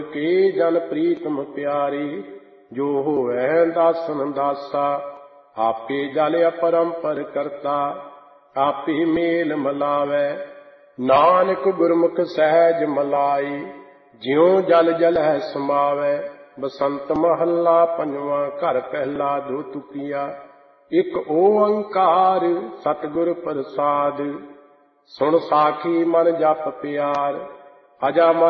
ਕੇ ਜਨ ਪ੍ਰੀਤਮ ਪਿਆਰੀ, ਜੋ ਹੋਵੈ ਦਾਸਨ ਦਾਸਾ। ਆਪੇ ਜਲ ਅਪਰੰਪਰ ਕਰਤਾ, ਆਪੇ ਮੇਲ ਮਲਾਵੈ। ਨਾਨਕ ਗੁਰਮੁਖ ਸਹਿਜ ਮਲਾਈ, ਜਿਉ ਜਲ ਜਲਹਿ ਸਮਾਵੈ। ਬਸੰਤ ਮਹੱਲਾ ਪੰਜਵਾਂ। ਘਰ ਪਹਿਲਾ ਦੋ ਤੁਕੀਆ। ਇਕ ਓੰਕਾਰ ਸਤਿਗੁਰ ਪ੍ਰਸਾਦਿ, ਸੁਣ ਸਾਖੀ ਮਨ ਜਪ ਪਿਆਰ। ਅਜਾਮਾ